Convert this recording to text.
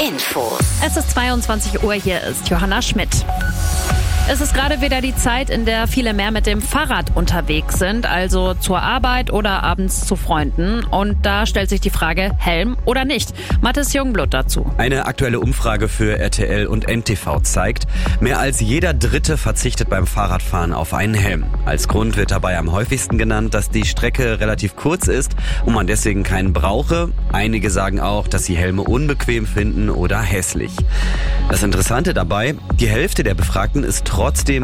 Infos. Es ist 22 Uhr, hier ist Johanna Schmidt. Es ist gerade wieder die Zeit, in der viele mehr mit dem Fahrrad unterwegs sind, also zur Arbeit oder abends zu Freunden. Und da stellt sich die Frage, Helm oder nicht? Mathis Jungblut dazu. Eine aktuelle Umfrage für RTL und NTV zeigt, mehr als jeder Dritte verzichtet beim Fahrradfahren auf einen Helm. Als Grund wird dabei am häufigsten genannt, dass die Strecke relativ kurz ist und man deswegen keinen brauche. Einige sagen auch, dass sie Helme unbequem finden oder hässlich. Das Interessante dabei, die Hälfte der Befragten ist trotzdem